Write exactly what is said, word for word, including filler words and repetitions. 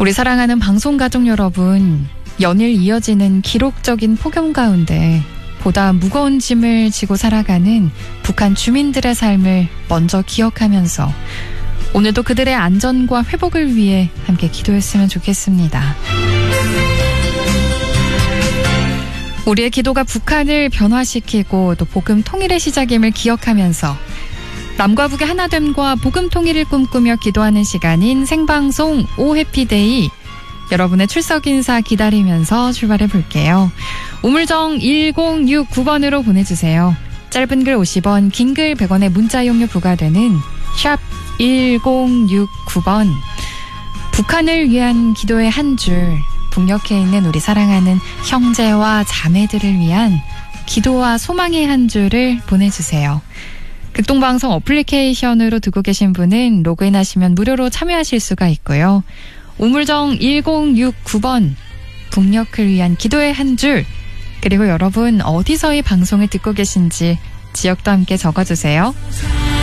우리 사랑하는 방송가족 여러분, 연일 이어지는 기록적인 폭염 가운데 보다 무거운 짐을 지고 살아가는 북한 주민들의 삶을 먼저 기억하면서 오늘도 그들의 안전과 회복을 위해 함께 기도했으면 좋겠습니다. 우리의 기도가 북한을 변화시키고 또 복음 통일의 시작임을 기억하면서 남과 북의 하나됨과 복음 통일을 꿈꾸며 기도하는 시간인 생방송 오 해피데이, 여러분의 출석 인사 기다리면서 출발해 볼게요. 우물정 일공육구 번으로 보내주세요. 짧은 글 오십 원, 긴 글 백 원의 문자 이용료 부과되는 샵 일공육구 번. 북한을 위한 기도의 한 줄, 북녘에 있는 우리 사랑하는 형제와 자매들을 위한 기도와 소망의 한 줄을 보내주세요. 극동방송 어플리케이션으로 듣고 계신 분은 로그인하시면 무료로 참여하실 수가 있고요. 우물정 일공육구 번, 북녘을 위한 기도의 한 줄, 그리고 여러분 어디서 이 방송을 듣고 계신지 지역도 함께 적어주세요.